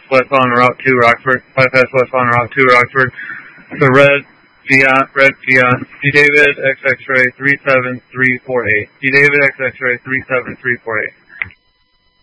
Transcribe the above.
westbound Route 2 Rockford, bypass westbound Route 2 Rockford. The red Fiat, D David X X-ray 37348. D David X X-ray 37348.